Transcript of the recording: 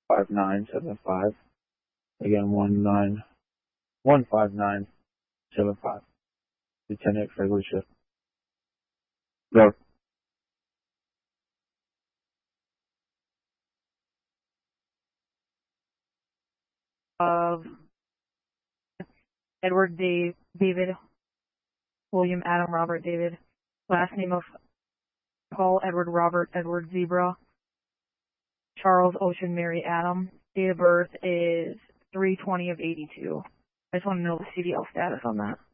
5975. Again, 15975. Lieutenant Freglecia. Go. Of Edward David, William Adam Robert David, last name of Paul Edward Robert Edward Zebra, Charles Ocean Mary Adam, date of birth is 3/20 of 82. I just want to know the CDL status on that.